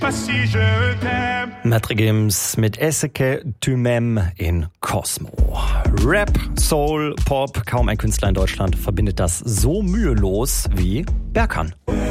Maître Gims mit Esseke tu m'aimes in Cosmo. Rap, Soul, Pop, kaum ein Künstler in Deutschland verbindet das so mühelos wie Berkan.